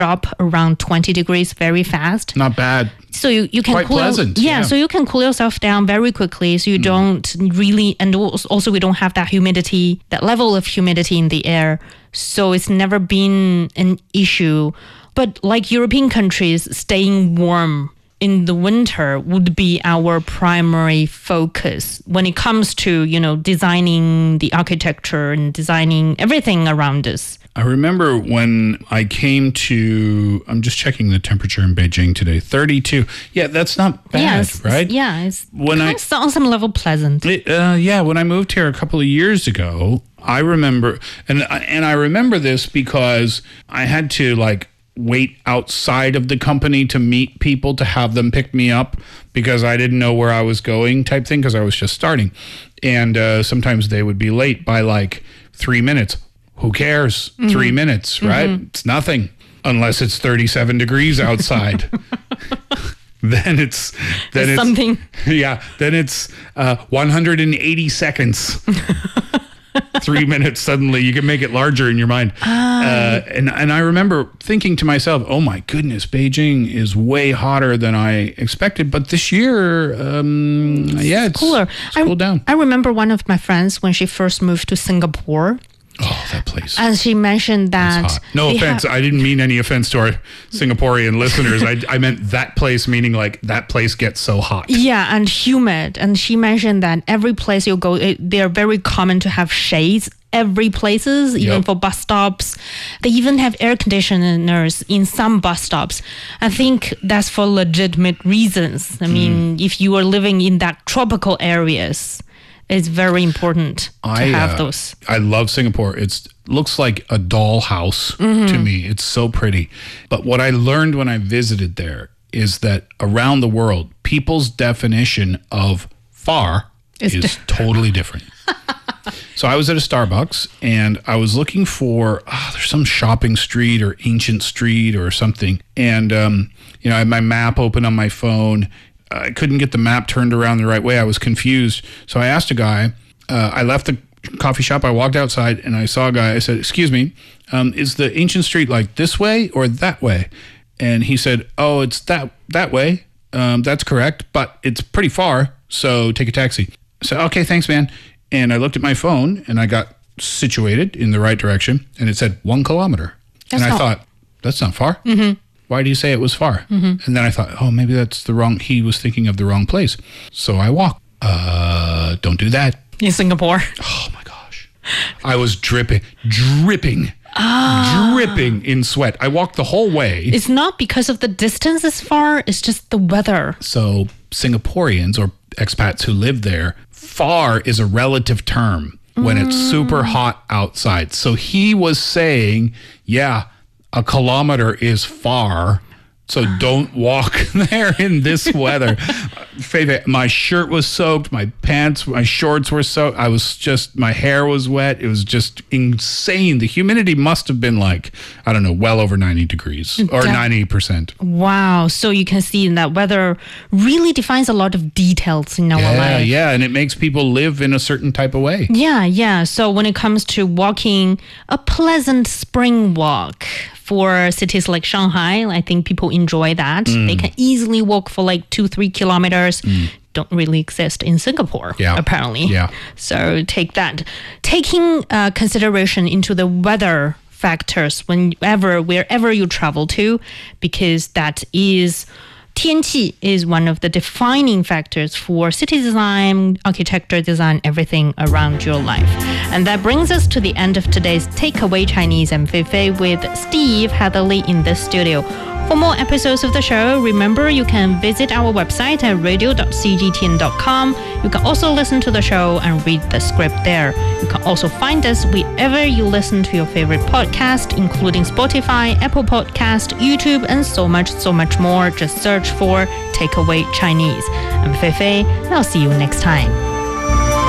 drop around 20 degrees very fast. Not bad. So you can quite pleasant. Yeah, so you can cool yourself down very quickly. So you don't really, and also we don't have that humidity, that level of humidity in the air. So it's never been an issue. But like European countries, staying warm in the winter would be our primary focus when it comes to, designing the architecture and designing everything around us. I remember when I came to, I'm just checking the temperature in Beijing today, 32. Yeah, that's not bad, right? It's on some level pleasant. When I moved here a couple of years ago, I remember, and I remember this because I had to wait outside of the company to meet people to have them pick me up because I didn't know where I was going type thing because I was just starting. And sometimes they would be late by 3 minutes. Who cares? 3 minutes, right? It's nothing unless it's 37 degrees outside. Then it's something. Yeah, then it's 180 seconds. 3 minutes suddenly you can make it larger in your mind. And I remember thinking to myself, oh my goodness, Beijing is way hotter than I expected. But this year, it's cooler. It's cooled down. I remember one of my friends when she first moved to Singapore. Oh, that place. And she mentioned that... No offense. I didn't mean any offense to our Singaporean listeners. I meant that place, meaning that place gets so hot. Yeah, and humid. And she mentioned that every place you go, they are very common to have shades. Every places, even for bus stops. They even have air conditioners in some bus stops. I think that's for legitimate reasons. I mean, if you are living in that tropical areas... It's very important to have those. I love Singapore. It looks like a dollhouse to me. It's so pretty. But what I learned when I visited there is that around the world, people's definition of far is totally different. So I was at a Starbucks and I was looking for, there's some shopping street or ancient street or something. And, I had my map open on my phone. I couldn't get the map turned around the right way. I was confused. So I asked a guy, I left the coffee shop. I walked outside and I saw a guy. I said, excuse me, is the ancient street this way or that way? And he said, oh, it's that way. That's correct, but it's pretty far. So take a taxi. I said, okay, thanks, man. And I looked at my phone and I got situated in the right direction and it said 1 kilometer. I thought, that's not far. Why do you say it was far? And then I thought, oh, maybe that's he was thinking of the wrong place. So I walked. Don't do that. In Singapore. Oh my gosh. I was dripping in sweat. I walked the whole way. It's not because of the distance is far, it's just the weather. So Singaporeans or expats who live there, far is a relative term when it's super hot outside. So he was saying, yeah, 1 kilometer is far, so don't walk there in this weather. Feifei, my shirt was soaked, my pants, my shorts were soaked. My hair was wet. It was just insane. The humidity must have been well over 90 degrees or 90%. Wow. So you can see that weather really defines a lot of details in our life. Yeah, and it makes people live in a certain type of way. Yeah. So when it comes to walking, a pleasant spring walk for cities like Shanghai, I think people enjoy that. They can easily walk for 2-3 kilometers. Don't really exist in Singapore, apparently. Yeah. So take that. Taking consideration into the weather factors wherever you travel to, because that is... 天气 is one of the defining factors for city design, architecture design, everything around your life. And that brings us to the end of today's Takeaway Chinese and Feifei with Steve Hatherley in the studio. For more episodes of the show, remember you can visit our website at radio.cgtn.com. You can also listen to the show and read the script there. You can also find us wherever you listen to your favorite podcast, including Spotify, Apple Podcast, YouTube, and so much more. Just search for Takeaway Chinese. I'm Feifei, and I'll see you next time.